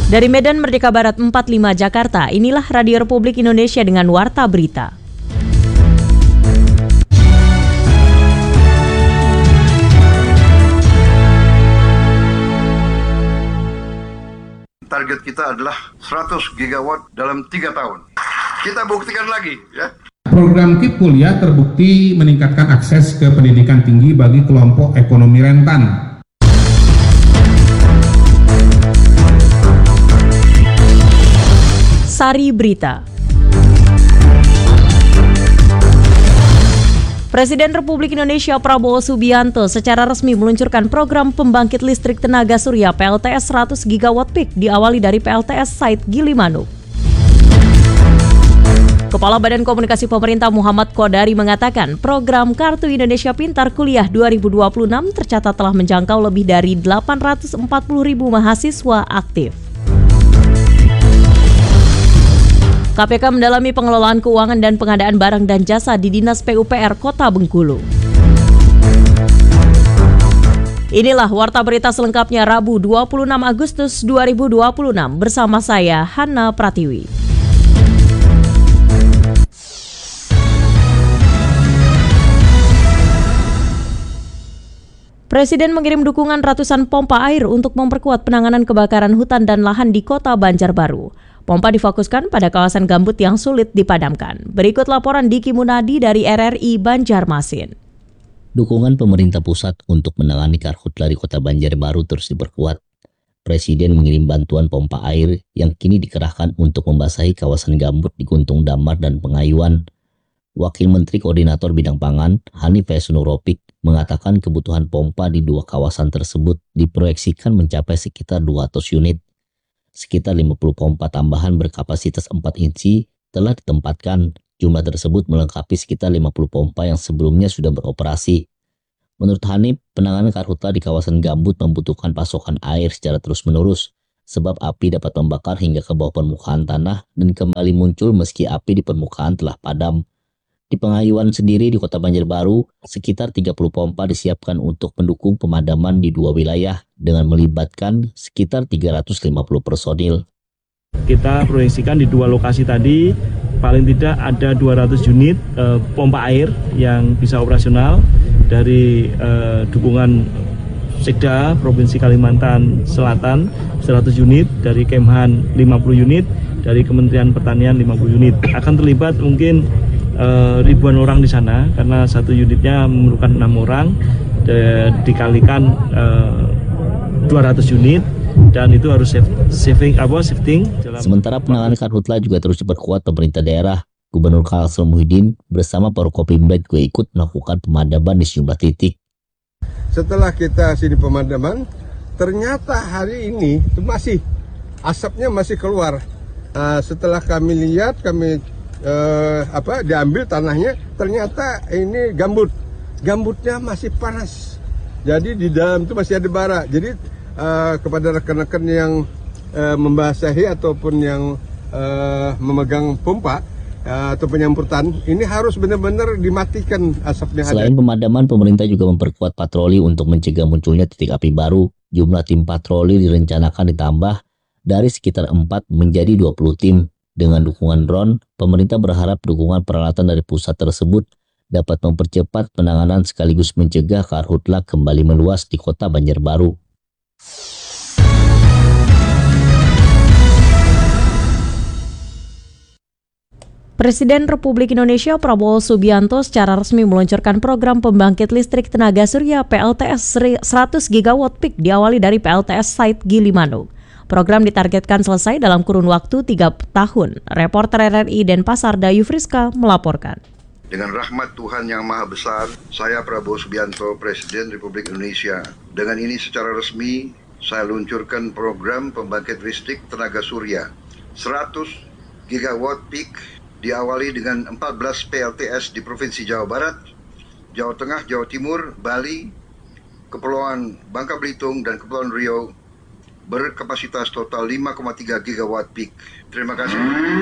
Dari Medan Merdeka Barat 45 Jakarta, inilah Radio Republik Indonesia dengan Warta Berita. Target kita adalah 100 gigawatt dalam 3 tahun. Kita buktikan lagi ya. Program KIP Kuliah terbukti meningkatkan akses ke pendidikan tinggi bagi kelompok ekonomi rentan. Sari Berita. Presiden Republik Indonesia Prabowo Subianto secara resmi meluncurkan program pembangkit listrik tenaga surya PLTS 100 gigawatt peak diawali dari PLTS site Gilimanuk. Kepala Badan Komunikasi Pemerintah Muhammad Kodari mengatakan program Kartu Indonesia Pintar Kuliah 2026 tercatat telah menjangkau lebih dari 840.000 mahasiswa aktif. KPK mendalami pengelolaan keuangan dan pengadaan barang dan jasa di Dinas PUPR Kota Bengkulu. Inilah Warta Berita selengkapnya Rabu 26 Agustus 2026 bersama saya Hana Pratiwi. Presiden mengirim dukungan ratusan pompa air untuk memperkuat penanganan kebakaran hutan dan lahan di Kota Banjarbaru. Pompa difokuskan pada kawasan gambut yang sulit dipadamkan. Berikut laporan Diki Munadi dari RRI Banjarmasin. Dukungan pemerintah pusat untuk menangani karhutla di Kota Banjarbaru terus diperkuat. Presiden mengirim bantuan pompa air yang kini dikerahkan untuk membasahi kawasan gambut di Guntung Damar dan Pengayuan. Wakil Menteri Koordinator Bidang Pangan, Hanif Nuropik, mengatakan kebutuhan pompa di dua kawasan tersebut diproyeksikan mencapai sekitar 200 unit. Sekitar 50 pompa tambahan berkapasitas 4 inci telah ditempatkan. Jumlah tersebut melengkapi sekitar 50 pompa yang sebelumnya sudah beroperasi. Menurut Hanif, penanganan karhutla di kawasan gambut membutuhkan pasokan air secara terus-menerus, sebab api dapat membakar hingga ke bawah permukaan tanah dan kembali muncul meski api di permukaan telah padam. Di Pengayuan sendiri di Kota Banjarbaru, sekitar 30 pompa disiapkan untuk mendukung pemadaman di dua wilayah dengan melibatkan sekitar 350 personil. Kita proyeksikan di dua lokasi tadi paling tidak ada 200 unit pompa air yang bisa operasional dari dukungan Sekda Provinsi Kalimantan Selatan 100 unit, dari Kemhan 50 unit, dari Kementerian Pertanian 50 unit. Akan terlibat mungkin ribuan orang di sana karena satu unitnya memerlukan 6 orang dikalikan 200 unit dan itu harus shifting. Sementara penanganan karhutla juga terus diperkuat pemerintah daerah. Gubernur Kalsel Muhyiddin bersama Forkopimda juga ikut melakukan pemadaman di sejumlah titik. Setelah kita sini pemadaman, ternyata hari ini masih asapnya masih keluar. Setelah kami lihat, diambil tanahnya, ternyata ini gambutnya masih panas, jadi di dalam itu masih ada bara. Jadi kepada rekan-rekan yang membasahi ataupun yang memegang pompa atau penyamputan, ini harus benar-benar dimatikan asapnya. Selain pemadaman, pemerintah juga memperkuat patroli untuk mencegah munculnya titik api baru. Jumlah tim patroli direncanakan ditambah dari sekitar 4 menjadi 20 tim. Dengan dukungan drone, pemerintah berharap dukungan peralatan dari pusat tersebut dapat mempercepat penanganan sekaligus mencegah karhutla kembali meluas di Kota Banjarbaru. Presiden Republik Indonesia Prabowo Subianto secara resmi meluncurkan program pembangkit listrik tenaga surya PLTS 100 gigawatt peak diawali dari PLTS site Gilimanuk. Program ditargetkan selesai dalam kurun waktu 3 tahun. Reporter RRI Denpasar Dayu Friska melaporkan. Dengan rahmat Tuhan yang Maha Besar, saya Prabowo Subianto, Presiden Republik Indonesia. Dengan ini secara resmi, saya luncurkan program pembangkit listrik tenaga surya 100 gigawatt peak diawali dengan 14 PLTS di Provinsi Jawa Barat, Jawa Tengah, Jawa Timur, Bali, Kepulauan Bangka Belitung, dan Kepulauan Riau berkapasitas total 5,3 gigawatt peak. Terima kasih.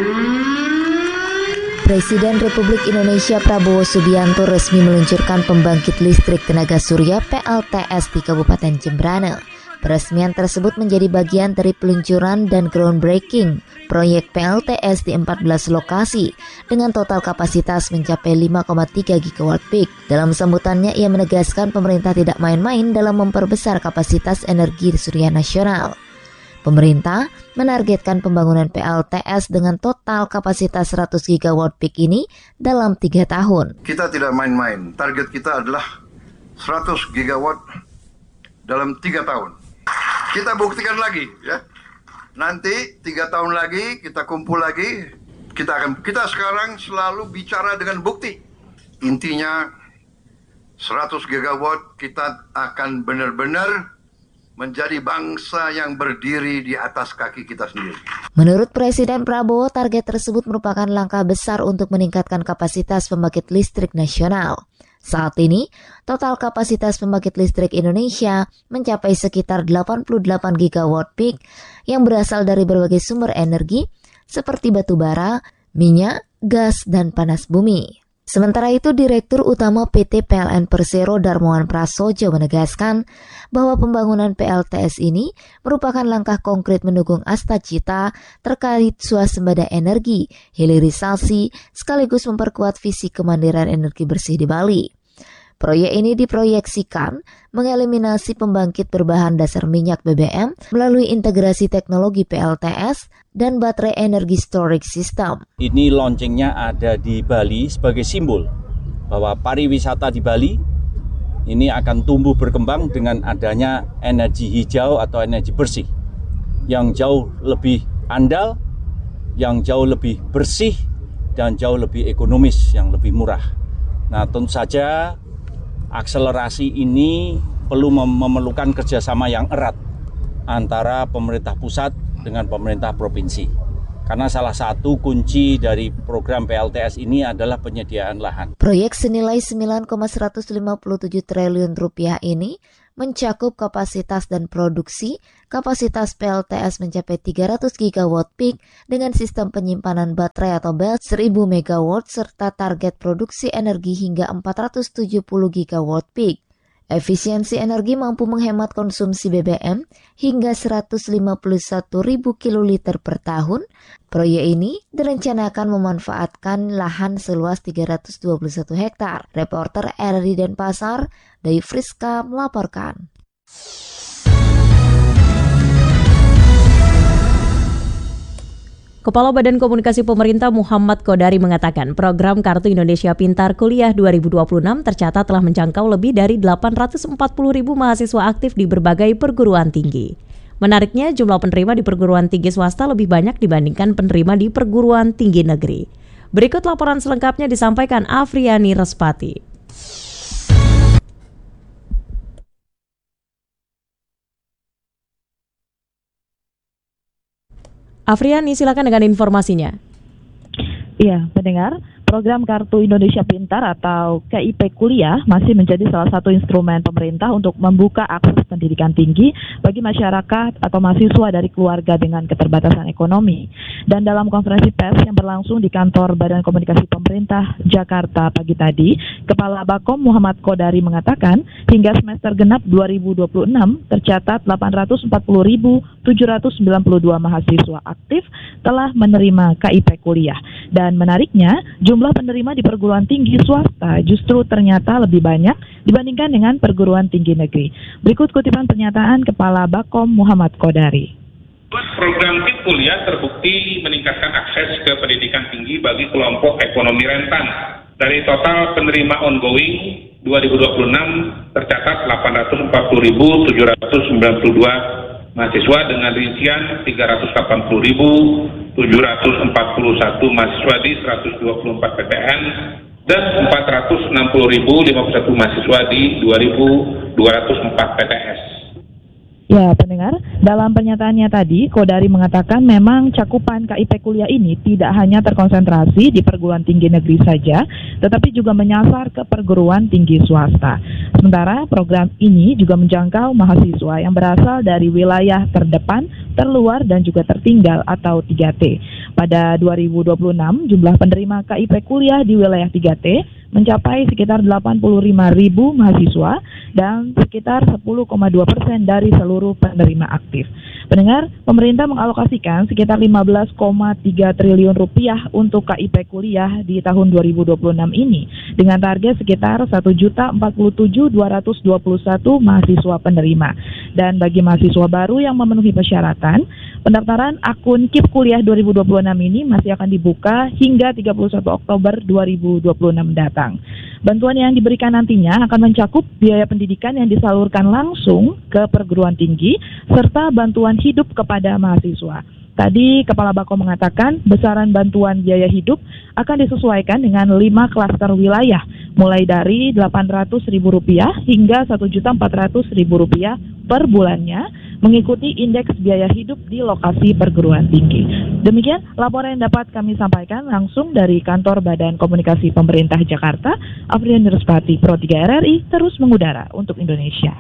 Presiden Republik Indonesia Prabowo Subianto resmi meluncurkan pembangkit listrik tenaga surya PLTS di Kabupaten Jembrana. Peresmian tersebut menjadi bagian dari peluncuran dan groundbreaking proyek PLTS di 14 lokasi dengan total kapasitas mencapai 5,3 gigawatt peak. Dalam sambutannya, ia menegaskan pemerintah tidak main-main dalam memperbesar kapasitas energi surya nasional. Pemerintah menargetkan pembangunan PLTS dengan total kapasitas 100 gigawatt peak ini dalam 3 tahun. Kita tidak main-main. Target kita adalah 100 gigawatt dalam 3 tahun. Kita buktikan lagi, ya. Nanti 3 tahun lagi kita kumpul lagi. Kita sekarang selalu bicara dengan bukti. Intinya 100 gigawatt kita akan benar-benar menjadi bangsa yang berdiri di atas kaki kita sendiri. Menurut Presiden Prabowo, target tersebut merupakan langkah besar untuk meningkatkan kapasitas pembangkit listrik nasional. Saat ini, total kapasitas pembangkit listrik Indonesia mencapai sekitar 88 gigawatt peak yang berasal dari berbagai sumber energi seperti batu bara, minyak, gas, dan panas bumi. Sementara itu, Direktur Utama PT PLN Persero Darmawan Prasojo menegaskan bahwa pembangunan PLTS ini merupakan langkah konkret mendukung Astacita terkait swasembada energi, hilirisasi, sekaligus memperkuat visi kemandirian energi bersih di Bali. Proyek ini diproyeksikan mengeliminasi pembangkit berbahan dasar minyak BBM melalui integrasi teknologi PLTS dan baterai energi storage system. Ini launchingnya ada di Bali sebagai simbol bahwa pariwisata di Bali ini akan tumbuh berkembang dengan adanya energi hijau atau energi bersih yang jauh lebih andal, yang jauh lebih bersih, dan jauh lebih ekonomis, yang lebih murah. Nah, tentu saja akselerasi ini perlu memerlukan kerjasama yang erat antara pemerintah pusat dengan pemerintah provinsi. Karena salah satu kunci dari program PLTS ini adalah penyediaan lahan. Proyek senilai 9,157 triliun rupiah ini mencakup kapasitas dan produksi. Kapasitas PLTS mencapai 300 gigawatt peak dengan sistem penyimpanan baterai atau BEL 1000 megawatt serta target produksi energi hingga 470 gigawatt peak. Efisiensi energi mampu menghemat konsumsi BBM hingga 151.000 kiloliter per tahun. Proyek ini direncanakan memanfaatkan lahan seluas 321 hektar. Reporter RRI Denpasar, Dai Friska melaporkan. Kepala Badan Komunikasi Pemerintah Muhammad Kodari mengatakan program Kartu Indonesia Pintar Kuliah 2026 tercatat telah menjangkau lebih dari 840.000 mahasiswa aktif di berbagai perguruan tinggi. Menariknya, jumlah penerima di perguruan tinggi swasta lebih banyak dibandingkan penerima di perguruan tinggi negeri. Berikut laporan selengkapnya disampaikan Afriani Respati. Afriani, silakan dengan informasinya. Iya, pendengar, program Kartu Indonesia Pintar atau KIP Kuliah masih menjadi salah satu instrumen pemerintah untuk membuka akses pendidikan tinggi bagi masyarakat atau mahasiswa dari keluarga dengan keterbatasan ekonomi. Dan dalam konferensi pers yang berlangsung di kantor Badan Komunikasi Pemerintah Jakarta pagi tadi, Kepala Bakom Muhammad Kodari mengatakan hingga semester genap 2026 tercatat 840.792 mahasiswa aktif telah menerima KIP Kuliah. Dan menariknya, jumlah penerima di perguruan tinggi swasta justru ternyata lebih banyak dibandingkan dengan perguruan tinggi negeri. Berikut kutipan pernyataan Kepala Bakom Muhammad Kodari. Program KIP Kuliah terbukti meningkatkan akses ke pendidikan tinggi bagi kelompok ekonomi rentan. Dari total penerima ongoing 2026 tercatat 840.792 mahasiswa dengan rincian 380.741 mahasiswa di 124 PTN dan 460.051 mahasiswa di 2.204 PTS. Ya, pendengar, dalam pernyataannya tadi, Kodari mengatakan memang cakupan KIP Kuliah ini tidak hanya terkonsentrasi di perguruan tinggi negeri saja, tetapi juga menyasar ke perguruan tinggi swasta. Sementara program ini juga menjangkau mahasiswa yang berasal dari wilayah terdepan, terluar, dan juga tertinggal atau 3T. Pada 2026, jumlah penerima KIP kuliah di wilayah 3T mencapai sekitar 85.000 mahasiswa dan sekitar 10,2% dari seluruh penerima aktif. Pendengar, pemerintah mengalokasikan sekitar 15,3 triliun rupiah untuk KIP kuliah di tahun 2026 ini dengan target sekitar 1.047.221 mahasiswa penerima. Dan bagi mahasiswa baru yang memenuhi persyaratan, pendaftaran akun KIP Kuliah 2026 ini masih akan dibuka hingga 31 Oktober 2026 mendatang. Bantuan yang diberikan nantinya akan mencakup biaya pendidikan yang disalurkan langsung ke perguruan tinggi serta bantuan hidup kepada mahasiswa. Tadi Kepala Bako mengatakan besaran bantuan biaya hidup akan disesuaikan dengan 5 klaster wilayah, mulai dari Rp800.000 hingga Rp1.400.000 per bulannya, mengikuti indeks biaya hidup di lokasi perguruan tinggi. Demikian laporan yang dapat kami sampaikan langsung dari Kantor Badan Komunikasi Pemerintah Jakarta. Afrian Nurspati, Pro 3 RRI, terus mengudara untuk Indonesia.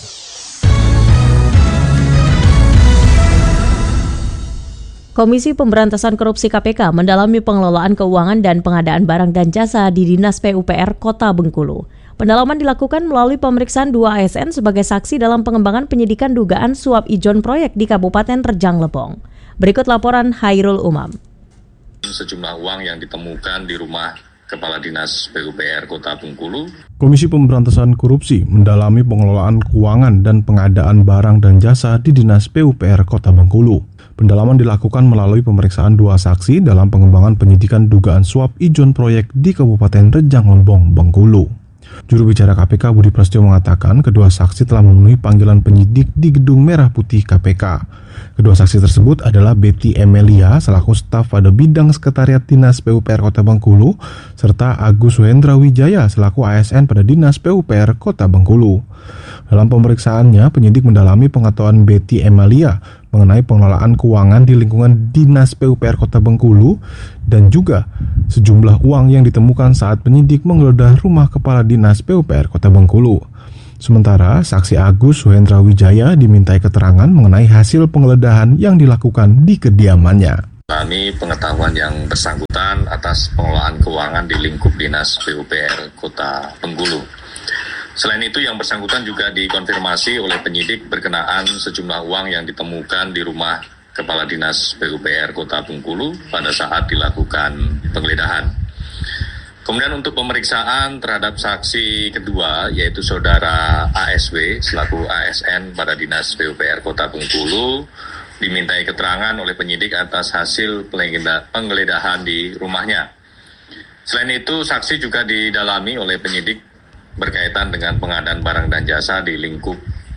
Komisi Pemberantasan Korupsi KPK mendalami pengelolaan keuangan dan pengadaan barang dan jasa di Dinas PUPR Kota Bengkulu. Pendalaman dilakukan melalui pemeriksaan 2 ASN sebagai saksi dalam pengembangan penyidikan dugaan suap ijon proyek di Kabupaten Rejang Lebong. Berikut laporan Hairul Umam. Sejumlah uang yang ditemukan di rumah Kepala Dinas PUPR Kota Bengkulu. Komisi Pemberantasan Korupsi mendalami pengelolaan keuangan dan pengadaan barang dan jasa di Dinas PUPR Kota Bengkulu. Pendalaman dilakukan melalui pemeriksaan 2 saksi dalam pengembangan penyidikan dugaan suap ijon proyek di Kabupaten Rejang Lebong, Bengkulu. Juru bicara KPK Budi Prasetyo mengatakan kedua saksi telah memenuhi panggilan penyidik di Gedung Merah Putih KPK. Kedua saksi tersebut adalah Betty Emelia selaku staf pada bidang sekretariat Dinas PUPR Kota Bengkulu serta Agus Wendra Wijaya selaku ASN pada Dinas PUPR Kota Bengkulu. Dalam pemeriksaannya, penyidik mendalami pengetahuan Betty Emelia mengenai pengelolaan keuangan di lingkungan Dinas PUPR Kota Bengkulu dan juga sejumlah uang yang ditemukan saat penyidik menggeledah rumah Kepala Dinas PUPR Kota Bengkulu. Sementara saksi Agus Wendra Wijaya dimintai keterangan mengenai hasil penggeledahan yang dilakukan di kediamannya. Kami pengetahuan yang bersangkutan atas pengelolaan keuangan di lingkup Dinas PUPR Kota Bengkulu. Selain itu, yang bersangkutan juga dikonfirmasi oleh penyidik berkenaan sejumlah uang yang ditemukan di rumah Kepala Dinas PUPR Kota Bengkulu pada saat dilakukan penggeledahan. Kemudian untuk pemeriksaan terhadap saksi kedua, yaitu Saudara ASW selaku ASN pada Dinas PUPR Kota Bengkulu, dimintai keterangan oleh penyidik atas hasil penggeledahan di rumahnya. Selain itu, saksi juga didalami oleh penyidik berkaitan dengan pengadaan barang dan jasa di lingkup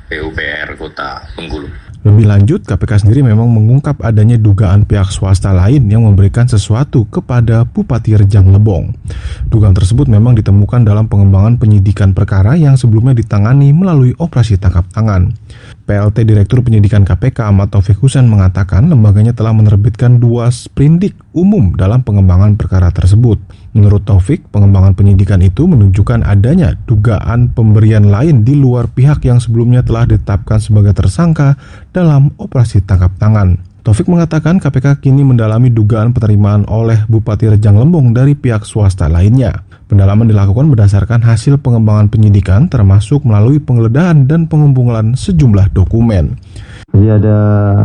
PUPR Kota Bengkulu. Lebih lanjut, KPK sendiri memang mengungkap adanya dugaan pihak swasta lain yang memberikan sesuatu kepada Bupati Rejang Lebong. Dugaan tersebut memang ditemukan dalam pengembangan penyidikan perkara yang sebelumnya ditangani melalui operasi tangkap tangan. PLT Direktur Penyidikan KPK Ahmad Taufik Husain mengatakan lembaganya telah menerbitkan 2 sprindik umum dalam pengembangan perkara tersebut. Menurut Taufik, pengembangan penyidikan itu menunjukkan adanya dugaan pemberian lain di luar pihak yang sebelumnya telah ditetapkan sebagai tersangka dalam operasi tangkap tangan. Taufik mengatakan KPK kini mendalami dugaan penerimaan oleh Bupati Rejang Lebong dari pihak swasta lainnya. Pendalaman dilakukan berdasarkan hasil pengembangan penyidikan termasuk melalui penggeledahan dan pengumpulan sejumlah dokumen. Jadi ada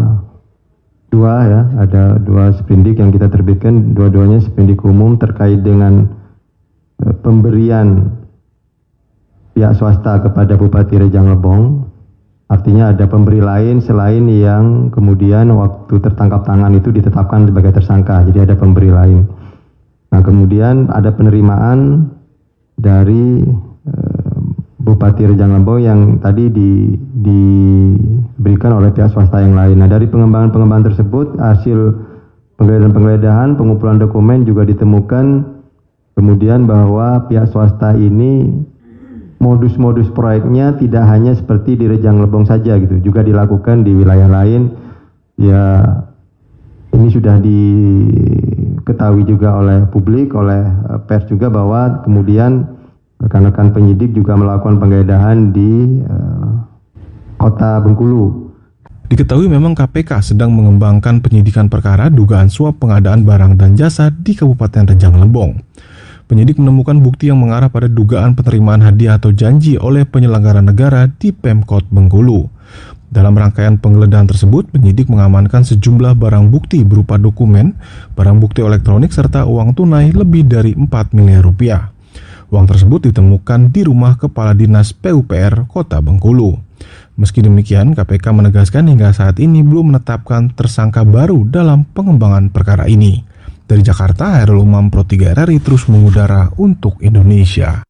dua sprindik yang kita terbitkan, dua-duanya sprindik umum terkait dengan pemberian pihak swasta kepada Bupati Rejang Lebong. Artinya ada pemberi lain selain yang kemudian waktu tertangkap tangan itu ditetapkan sebagai tersangka. Jadi ada pemberi lain. Nah, kemudian ada penerimaan dari Bupati Rejang Lebong yang tadi diberikan oleh pihak swasta yang lain. Nah, dari pengembangan tersebut, hasil penggeledahan, pengumpulan dokumen juga ditemukan kemudian bahwa pihak swasta ini modus-modus proyeknya tidak hanya seperti di Rejang Lebong saja gitu, juga dilakukan di wilayah lain. Ya, ini sudah diketahui juga oleh publik, oleh pers juga bahwa kemudian rekan-rekan penyidik juga melakukan penggeledahan di Kota Bengkulu. Diketahui memang KPK sedang mengembangkan penyidikan perkara dugaan suap pengadaan barang dan jasa di Kabupaten Rejang Lebong. Penyidik menemukan bukti yang mengarah pada dugaan penerimaan hadiah atau janji oleh penyelenggara negara di Pemkot Bengkulu. Dalam rangkaian penggeledahan tersebut, penyidik mengamankan sejumlah barang bukti berupa dokumen, barang bukti elektronik, serta uang tunai lebih dari 4 miliar rupiah. Uang tersebut ditemukan di rumah Kepala Dinas PUPR Kota Bengkulu. Meski demikian, KPK menegaskan hingga saat ini belum menetapkan tersangka baru dalam pengembangan perkara ini. Dari Jakarta, Hairul Umam Pro 3 RRI terus mengudara untuk Indonesia.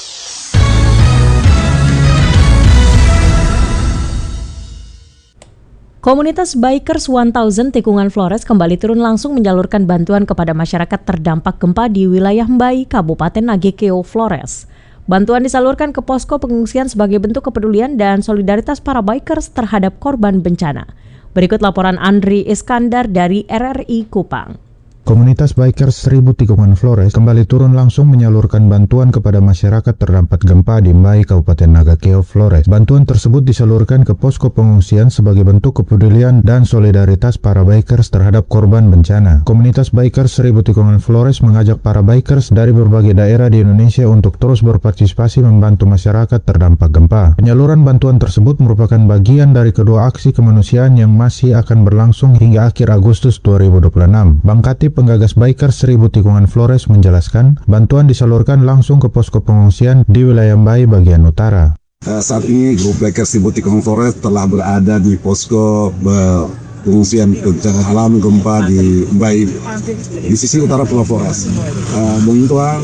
Komunitas Bikers 1000 Tikungan Flores kembali turun langsung menyalurkan bantuan kepada masyarakat terdampak gempa di wilayah Mbai, Kabupaten Nagekeo, Flores. Bantuan disalurkan ke posko pengungsian sebagai bentuk kepedulian dan solidaritas para bikers terhadap korban bencana. Berikut laporan Andri Iskandar dari RRI Kupang. Komunitas Bikers 1000 Tikungan Flores kembali turun langsung menyalurkan bantuan kepada masyarakat terdampak gempa di Mbai, Kabupaten Nagekeo, Flores. Bantuan tersebut disalurkan ke posko pengungsian sebagai bentuk kepedulian dan solidaritas para bikers terhadap korban bencana. Komunitas Bikers 1000 Tikungan Flores mengajak para bikers dari berbagai daerah di Indonesia untuk terus berpartisipasi membantu masyarakat terdampak gempa. Penyaluran bantuan tersebut merupakan bagian dari kedua aksi kemanusiaan yang masih akan berlangsung hingga akhir Agustus 2026. Bang Katib, penggagas Bikers 1000 Tikungan Flores, menjelaskan bantuan disalurkan langsung ke posko pengungsian di wilayah Mbai bagian utara. Saat ini grup Bikers 1000 Tikungan Flores telah berada di posko pengungsian bencana alam gempa di Mbai di sisi utara Pulau Flores. Bantuan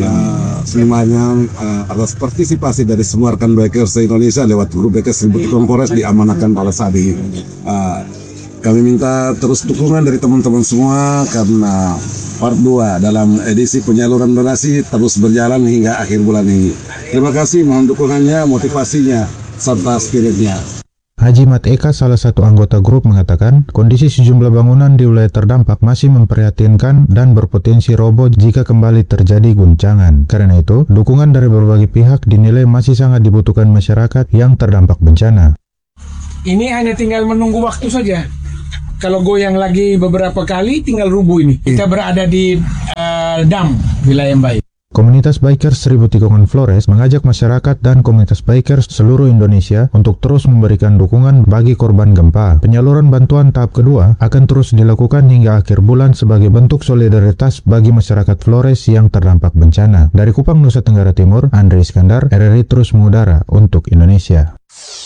semuanya atas partisipasi dari semua rekan Bikers Indonesia lewat grup Bikers 1000 Tikungan Flores diamanahkan pada saat ini. Kami minta terus dukungan dari teman-teman semua karena part 2 dalam edisi penyaluran donasi terus berjalan hingga akhir bulan ini. Terima kasih, mohon dukungannya, motivasinya, serta spiritnya. Haji Mat Eka, salah satu anggota grup, mengatakan kondisi sejumlah bangunan di wilayah terdampak masih memprihatinkan dan berpotensi roboh jika kembali terjadi guncangan. Karena itu, dukungan dari berbagai pihak dinilai masih sangat dibutuhkan masyarakat yang terdampak bencana. Ini hanya tinggal menunggu waktu saja. Kalau goyang lagi beberapa kali, tinggal rubuh ini. Kita berada di Dam, wilayah Mbai. Komunitas Bikers 1000 Tikungan Flores mengajak masyarakat dan komunitas bikers seluruh Indonesia untuk terus memberikan dukungan bagi korban gempa. Penyaluran bantuan tahap kedua akan terus dilakukan hingga akhir bulan sebagai bentuk solidaritas bagi masyarakat Flores yang terdampak bencana. Dari Kupang, Nusa Tenggara Timur, Andri Iskandar, RRI terus mengudara untuk Indonesia.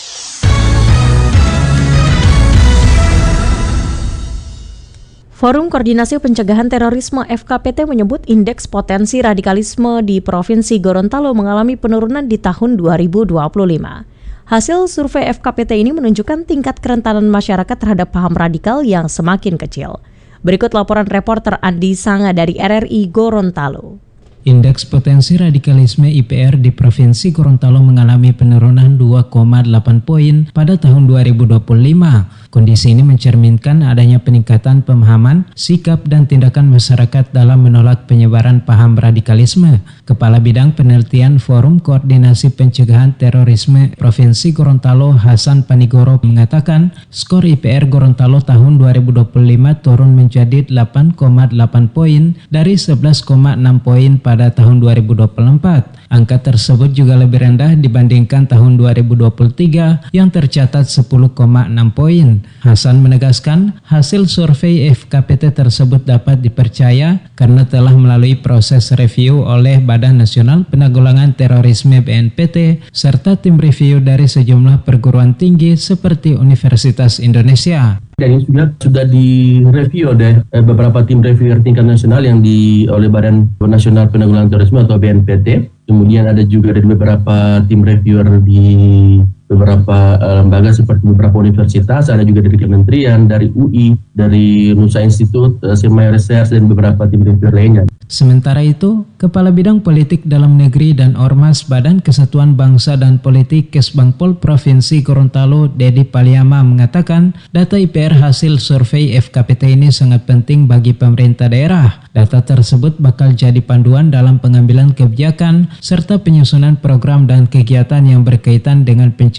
Forum Koordinasi Pencegahan Terorisme FKPT menyebut indeks potensi radikalisme di Provinsi Gorontalo mengalami penurunan di tahun 2025. Hasil survei FKPT ini menunjukkan tingkat kerentanan masyarakat terhadap paham radikal yang semakin kecil. Berikut laporan reporter Andi Sanga dari RRI Gorontalo. Indeks potensi radikalisme IPR di Provinsi Gorontalo mengalami penurunan 2,8 poin pada tahun 2025. Kondisi ini mencerminkan adanya peningkatan pemahaman, sikap, dan tindakan masyarakat dalam menolak penyebaran paham radikalisme. Kepala Bidang Penelitian Forum Koordinasi Pencegahan Terorisme Provinsi Gorontalo, Hasan Panigoro, mengatakan skor IPR Gorontalo tahun 2025 turun menjadi 8,8 poin dari 11,6 poin pada tahun 2024. Angka tersebut juga lebih rendah dibandingkan tahun 2023 yang tercatat 10,6 poin. Hasan menegaskan hasil survei FKPT tersebut dapat dipercaya karena telah melalui proses review oleh Badan Nasional Penanggulangan Terorisme BNPT serta tim review dari sejumlah perguruan tinggi seperti Universitas Indonesia. Dan ini sudah direview oleh beberapa tim reviewer tingkat nasional yang oleh Badan Nasional Penanggulangan Terorisme atau BNPT. Kemudian ada juga dari beberapa tim reviewer di beberapa lembaga seperti beberapa universitas, ada juga dari kementerian, dari UI, dari Nusa Institute, Semai Research, dan beberapa tim reviewer lainnya. Sementara itu, Kepala Bidang Politik Dalam Negeri dan Ormas Badan Kesatuan Bangsa dan Politik Kesbangpol Provinsi Gorontalo, Dedi Paliama, mengatakan data IPR hasil survei FKPT ini sangat penting bagi pemerintah daerah. Data tersebut bakal jadi panduan dalam pengambilan kebijakan serta penyusunan program dan kegiatan yang berkaitan dengan pencegahan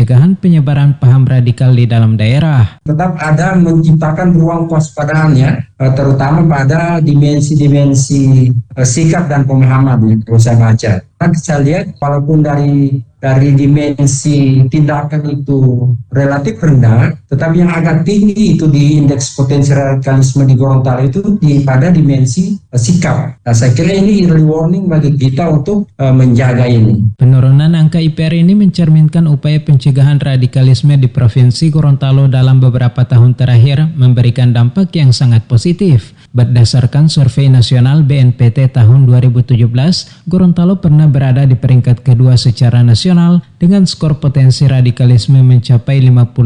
pencegahan penyebaran paham radikal di dalam daerah. Tetap ada menciptakan ruang kewaspadaan ya, terutama pada dimensi-dimensi sikap dan pemahaman yang terus saya baca. Saya lihat walaupun dari dimensi tindakan itu relatif rendah, tetapi yang agak tinggi itu di indeks potensi radikalisme di Gorontalo itu pada dimensi sikap. Nah, saya kira ini early warning bagi kita untuk menjaga ini. Penurunan angka IPR ini mencerminkan upaya pencegahan radikalisme di Provinsi Gorontalo dalam beberapa tahun terakhir memberikan dampak yang sangat positif. Berdasarkan survei nasional BNPT tahun 2017, Gorontalo pernah berada di peringkat kedua secara nasional dengan skor potensi radikalisme mencapai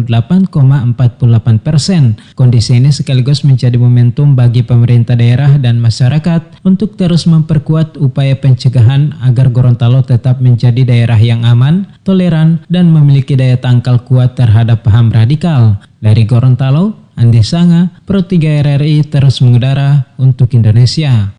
58,48%. Kondisi ini sekaligus menjadi momentum bagi pemerintah daerah dan masyarakat untuk terus memperkuat upaya pencegahan agar Gorontalo tetap menjadi daerah yang aman, toleran, dan memiliki daya tangkal kuat terhadap paham radikal. Dari Gorontalo, Andi Sanga, Pro 3 RRI terus mengudara untuk Indonesia.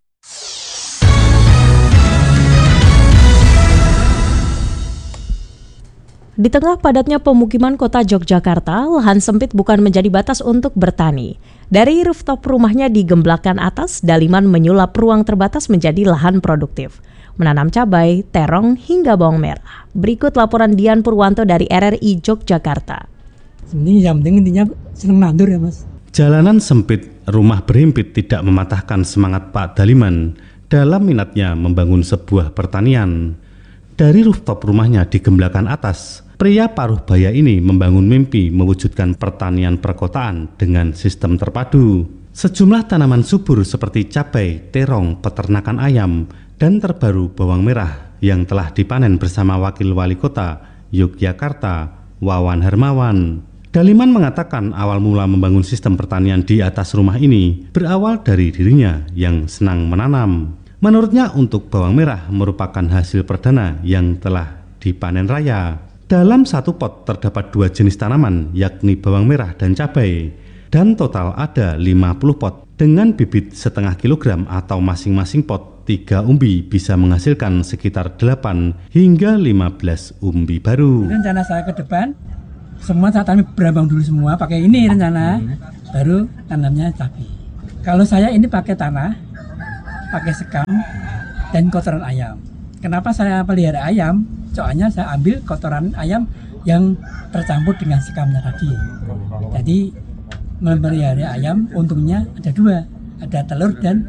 Di tengah padatnya pemukiman kota Yogyakarta, lahan sempit bukan menjadi batas untuk bertani. Dari rooftop rumahnya di Gemblakan Atas, Daliman menyulap ruang terbatas menjadi lahan produktif. Menanam cabai, terong, hingga bawang merah. Berikut laporan Dian Purwanto dari RRI Yogyakarta. Ini yang penting intinya senang nandur ya Mas. Jalanan sempit, rumah berhimpit tidak mematahkan semangat Pak Daliman dalam minatnya membangun sebuah pertanian. Dari rooftop rumahnya di Gemblakan Atas, pria paruh baya ini membangun mimpi mewujudkan pertanian perkotaan dengan sistem terpadu. Sejumlah tanaman subur seperti cabai, terong, peternakan ayam, dan terbaru bawang merah yang telah dipanen bersama Wakil Wali Kota Yogyakarta, Wawan Hermawan. Daliman mengatakan awal mula membangun sistem pertanian di atas rumah ini berawal dari dirinya yang senang menanam. Menurutnya untuk bawang merah merupakan hasil perdana yang telah dipanen raya. Dalam satu pot terdapat 2 jenis tanaman yakni bawang merah dan cabai. Dan total ada 50 pot dengan bibit setengah kilogram atau masing-masing pot 3 umbi bisa menghasilkan sekitar 8 hingga 15 umbi baru. Rencana saya ke depan semua saya tanam berabang dulu semua pakai ini rencana, baru tanamnya cabai. Kalau saya ini pakai tanah, pakai sekam dan kotoran ayam. Kenapa saya pelihara ayam? Soalnya saya ambil kotoran ayam yang tercampur dengan sekamnya tadi. Jadi memelihara ayam untungnya ada 2, ada telur dan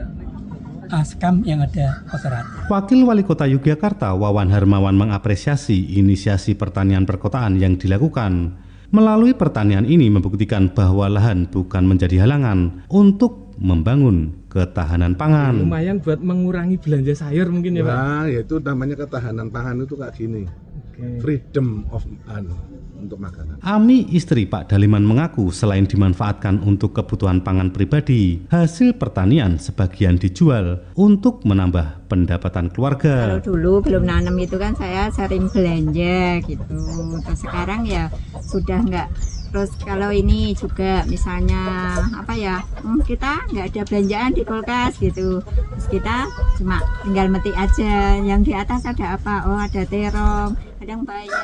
sekam yang ada kotoran. Wakil Wali Kota Yogyakarta Wawan Hermawan mengapresiasi inisiasi pertanian perkotaan yang dilakukan. Melalui pertanian ini membuktikan bahwa lahan bukan menjadi halangan untuk membangun ketahanan pangan. Lumayan buat mengurangi belanja sayur mungkin ya Pak? Nah, yaitu namanya ketahanan pangan itu kayak gini. Freedom of untuk makanan. Ami, istri Pak Daliman, mengaku selain dimanfaatkan untuk kebutuhan pangan pribadi, hasil pertanian sebagian dijual untuk menambah pendapatan keluarga. Kalau dulu belum nanam itu kan saya sering belanja gitu. Terus sekarang ya sudah enggak. Terus kalau ini juga misalnya kita nggak ada belanjaan di kulkas gitu. Terus kita cuma tinggal metik aja. Yang di atas ada apa? Oh ada terong, kadang bayam.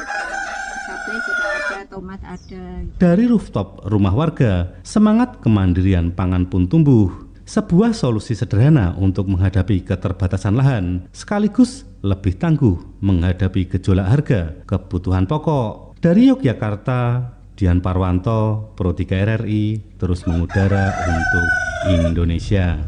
Cabai juga ada, tomat ada. Dari rooftop rumah warga, semangat kemandirian pangan pun tumbuh. Sebuah solusi sederhana untuk menghadapi keterbatasan lahan, sekaligus lebih tangguh menghadapi gejolak harga kebutuhan pokok. Dari Yogyakarta, Dian Purwanto, Pro 3 RRI, terus mengudara untuk Indonesia.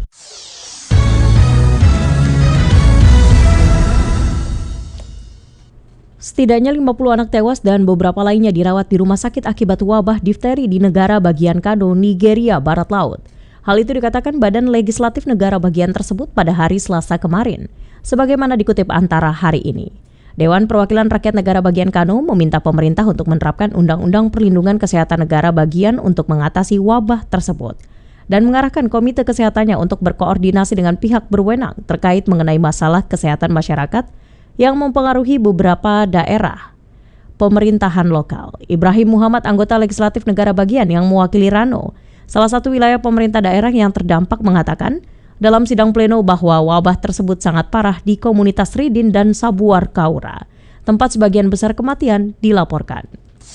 Setidaknya 50 anak tewas dan beberapa lainnya dirawat di rumah sakit akibat wabah difteri di negara bagian Kano, Nigeria, Barat Laut. Hal itu dikatakan Badan Legislatif negara bagian tersebut pada hari Selasa kemarin, sebagaimana dikutip Antara hari ini. Dewan Perwakilan Rakyat Negara Bagian Kano meminta pemerintah untuk menerapkan Undang-Undang Perlindungan Kesehatan Negara Bagian untuk mengatasi wabah tersebut dan mengarahkan Komite Kesehatannya untuk berkoordinasi dengan pihak berwenang terkait mengenai masalah kesehatan masyarakat yang mempengaruhi beberapa daerah pemerintahan lokal. Ibrahim Muhammad, anggota Legislatif Negara Bagian yang mewakili Rano, salah satu wilayah pemerintah daerah yang terdampak, mengatakan dalam sidang pleno bahwa wabah tersebut sangat parah di komunitas Ridin dan Sabuwar Kaura. tempat sebagian besar kematian dilaporkan.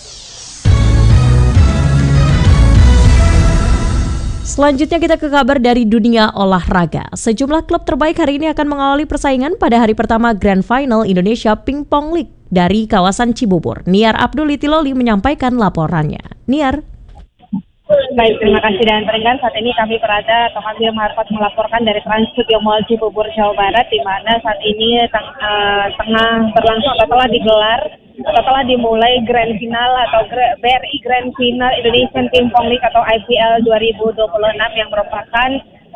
Selanjutnya kita ke kabar dari dunia olahraga. Sejumlah klub terbaik hari ini akan mengawali persaingan pada hari pertama Grand Final Indonesia Pingpong League dari kawasan Cibubur. Niar Abdulitiloli menyampaikan laporannya. Niar. Baik, terima kasih dan pendengar. Saat ini kami berada atau kami Marfat melaporkan dari Trans Studio Mall Cibubur, Jawa Barat, di mana saat ini tengah berlangsung atau telah digelar atau telah dimulai Grand Final atau BRI Grand Final Indonesian Pingpong League atau IPL 2026 yang merupakan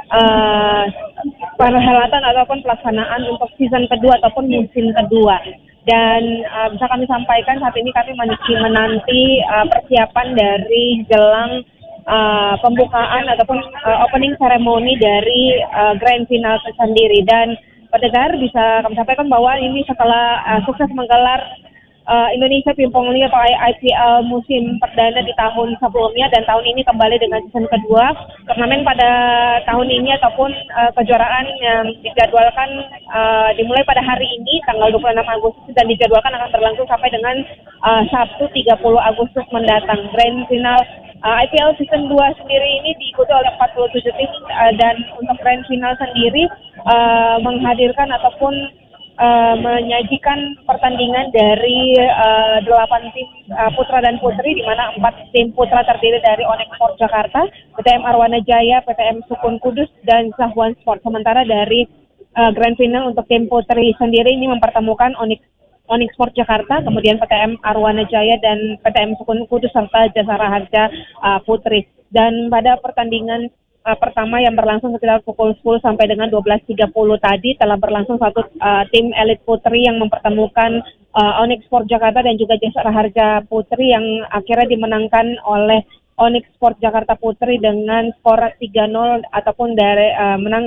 perhelatan ataupun pelaksanaan untuk season kedua ataupun musim kedua. Dan bisa kami sampaikan saat ini kami masih menanti persiapan dari jelang pembukaan ataupun opening ceremony dari Grand Final sendiri. Dan pendengar bisa kami sampaikan bahwa ini setelah sukses menggelar Indonesia Pingpong League atau IPL musim perdana di tahun sebelumnya dan tahun ini kembali dengan season kedua. Turnamen pada tahun ini ataupun kejuaraan yang dijadwalkan dimulai pada hari ini tanggal 26 Agustus dan dijadwalkan akan berlangsung sampai dengan Sabtu 30 Agustus mendatang. Grand Final IPL season 2 sendiri ini diikuti oleh 47 tim dan untuk Grand Final sendiri menghadirkan ataupun menyajikan pertandingan dari 8 tim putra dan putri, di mana 4 tim putra terdiri dari Onyx Sport Jakarta, PTM Arwana Jaya, PTM Sukun Kudus, dan Sahwan Sport. Sementara dari Grand Final untuk tim putri sendiri ini mempertemukan Onyx Sport Jakarta, kemudian PTM Arwana Jaya dan PTM Sukun Kudus serta Jasara Harja Putri. Dan pada pertandingan pertama yang berlangsung sekitar pukul 10 sampai dengan 12.30 tadi telah berlangsung satu tim elit putri yang mempertemukan Onyx Sport Jakarta dan juga Jasara Harja Putri yang akhirnya dimenangkan oleh Onyx Sport Jakarta Putri dengan skor 3-0 ataupun dari menang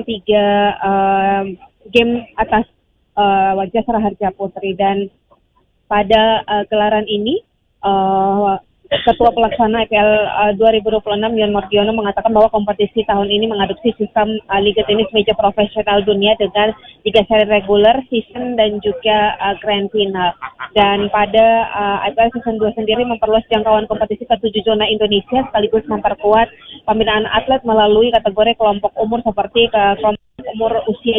3 game atas Jasara Harja Putri. Dan pada gelaran ini Ketua Pelaksana IPL 2026 Yon Mardiono mengatakan bahwa kompetisi tahun ini mengadopsi sistem Liga Tenis Meja Profesional Dunia dengan 3 seri regular, season dan juga Grand Final. Dan pada IPL season 2 sendiri memperluas jangkauan kompetisi ke 7 zona Indonesia sekaligus memperkuat pembinaan atlet melalui kategori kelompok umur seperti kelompok umur usia